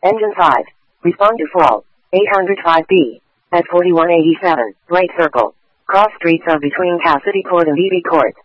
Engine 5. Respond to fall. 805B. At 4187, right circle. Cross streets are between Cassidy Court and Eby Court.